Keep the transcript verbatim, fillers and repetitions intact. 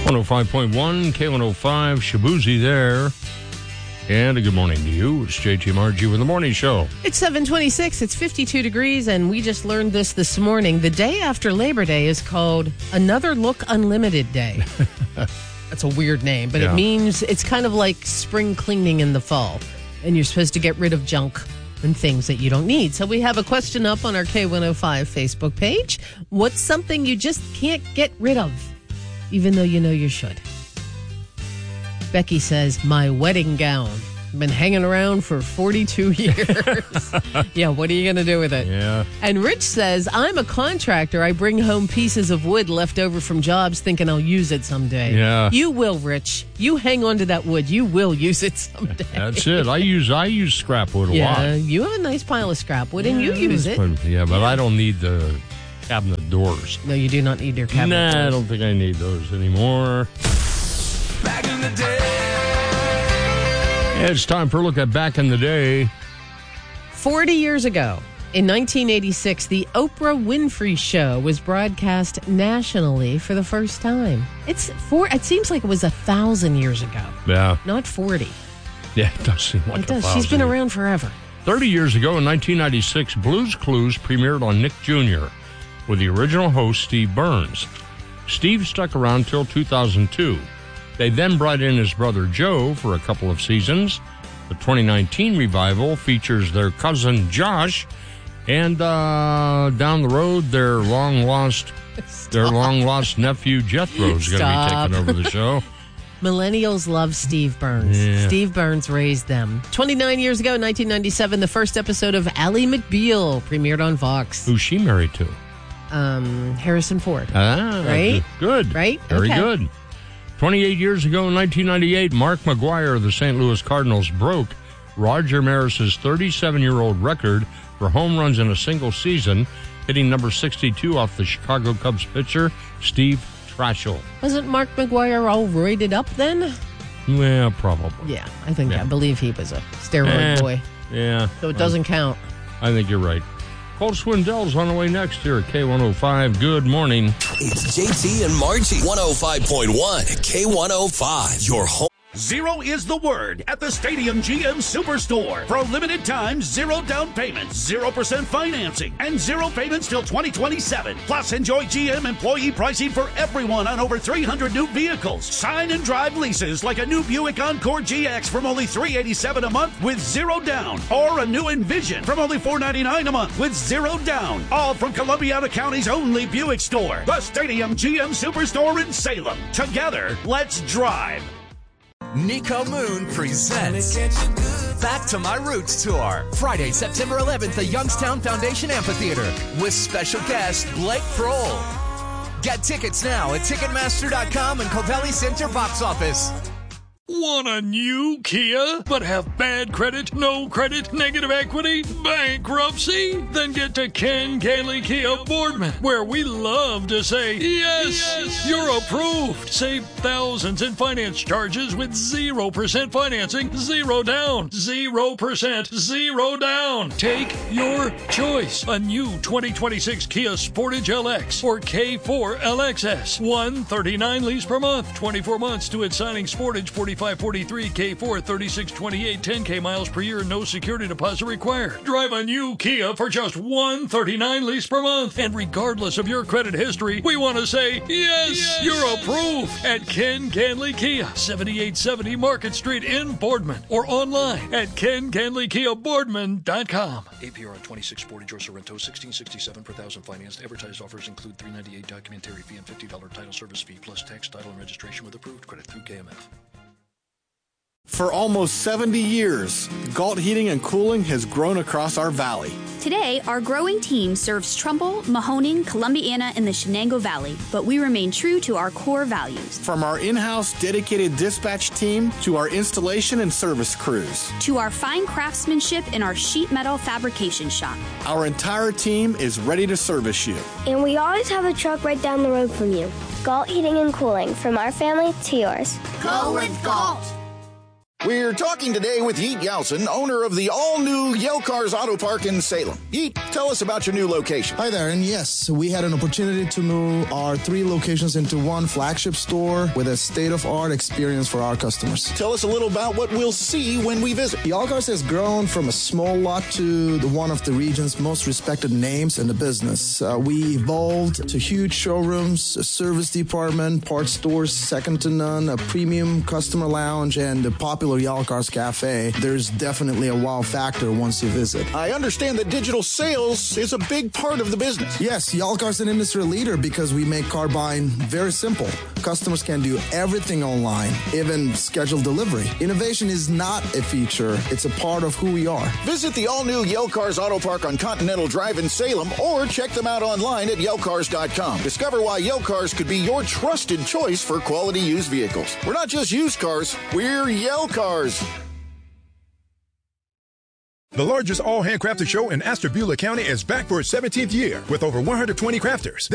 one oh five point one, K one oh five, Shabuzi there. And a good morning to you. It's J T M R G with the morning show. It's seven twenty-six. It's fifty-two degrees, and we just learned this this morning. The day after Labor Day is called Another Look Unlimited Day. That's a weird name, but yeah. It means it's kind of like spring cleaning in the fall, and you're supposed to get rid of junk and things that you don't need. So we have a question up on our K one oh five Facebook page. What's something you just can't get rid of, even though you know you should? Becky says, my wedding gown. Been hanging around for forty-two years. Yeah, what are you going to do with it? Yeah. And Rich says, I'm a contractor. I bring home pieces of wood left over from jobs thinking I'll use it someday. Yeah. You will, Rich. You hang on to that wood. You will use it someday. That's it. I use I use scrap wood a yeah, lot. Yeah, you have a nice pile of scrap wood, and yeah, you use it. Fun. Yeah, but yeah. I don't need the cabinet doors. No, you do not need your cabinet nah, doors. I don't think I need those anymore. Back in the day. It's time for a look at Back in the Day. forty years ago, in nineteen eighty-six, the Oprah Winfrey Show was broadcast nationally for the first time. It's four. It seems like it was a thousand years ago. Yeah. Not forty. Yeah, it does seem like it a does. thousand. She's been around forever. thirty years ago, in nineteen ninety-six, Blue's Clues premiered on Nick Junior with the original host, Steve Burns. Steve stuck around till two thousand two. They then brought in his brother Joe for a couple of seasons. The twenty nineteen revival features their cousin Josh, and uh, down the road, their long lost, their long lost nephew Jethro is going to be taking over the show. Millennials love Steve Burns. Yeah. Steve Burns raised them. twenty-nine years ago, in nineteen ninety-seven, the first episode of Ally McBeal premiered on Fox. Who's she married to? Um, Harrison Ford. Ah, right? Good. Right? Very okay. good. twenty-eight years ago, in nineteen ninety-eight, Mark McGwire of the Saint Louis Cardinals broke Roger Maris's thirty-seven-year-old record for home runs in a single season, hitting number sixty-two off the Chicago Cubs pitcher, Steve Trachel. Wasn't Mark McGwire all roided up then? Well, probably. Yeah, I think Yeah. I believe he was a steroid Eh, boy. Yeah. So it doesn't count. I think you're right. Cole Swindell's on the way next here at K one oh five. Good morning. It's J T and Margie. one oh five point one, K one oh five. Your home. Zero is the word at the Stadium G M Superstore. For a limited time, zero down payments, zero percent financing, and zero payments till twenty twenty-seven. Plus, enjoy G M employee pricing for everyone on over three hundred new vehicles. Sign and drive leases like a new Buick Encore G X from only three hundred eighty-seven dollars a month with zero down. Or a new Envision from only four hundred ninety-nine dollars a month with zero down. All from Columbiana County's only Buick store. The Stadium G M Superstore in Salem. Together, let's drive. Nico Moon presents Back to My Roots Tour, Friday, September eleventh at Youngstown Foundation Amphitheater with special guest Blake Kroll. Get tickets now at Ticketmaster dot com and Covelli Center box office. Want a new Kia, but have bad credit, no credit, negative equity, bankruptcy? Then get to Ken Gailey Kia Boardman, where we love to say, yes, yes, you're approved. Save thousands in finance charges with zero percent financing, zero down, zero percent, zero down. Take your choice. A new twenty twenty-six Kia Sportage L X or K four L X S. one thirty-nine lease per month, twenty-four months to its signing. Sportage forty-five forty-three, K four thirty-six twenty-eight, ten K miles per year, no security deposit required. Drive a new Kia for just one thirty-nine lease per month. And regardless of your credit history, we want to say, yes, yes, you're approved at Ken Ganley Kia, seventy-eight seventy Market Street in Boardman, or online at ken ganley kia boardman dot com. A P R on twenty-six Sportage or Sorrento, sixteen sixty-seven per thousand financed. Advertised offers include three ninety-eight documentary fee and fifty dollars title service fee plus tax, title, and registration with approved credit through K M F. For almost seventy years, Galt Heating and Cooling has grown across our valley. Today, our growing team serves Trumbull, Mahoning, Columbiana, and the Shenango Valley, but we remain true to our core values. From our in-house dedicated dispatch team to our installation and service crews. To our fine craftsmanship in our sheet metal fabrication shop. Our entire team is ready to service you. And we always have a truck right down the road from you. Galt Heating and Cooling, from our family to yours. Go with Galt! We're talking today with Yeet Yelson, owner of the all-new Yale Cars Auto Park in Salem. Yeet, tell us about your new location. Hi there, and yes, we had an opportunity to move our three locations into one flagship store with a state-of-art experience for our customers. Tell us a little about what we'll see when we visit. Yale Cars has grown from a small lot to the one of the region's most respected names in the business. Uh, we evolved to huge showrooms, a service department, parts stores second to none, a premium customer lounge, and a popular Yale Cars Cafe. There's definitely a wow factor once you visit. I understand that digital sales is a big part of the business. Yes, Yale Cars is an industry leader because we make car buying very simple. Customers can do everything online, even schedule delivery. Innovation is not a feature, it's a part of who we are. Visit the all-new Yale Cars Auto Park on Continental Drive in Salem or check them out online at yale cars dot com. Discover why Yale Cars could be your trusted choice for quality used vehicles. We're not just used cars, we're Yale Cars. The largest all-handcrafted show in Ashtabula County is back for its seventeenth year with over one hundred twenty crafters.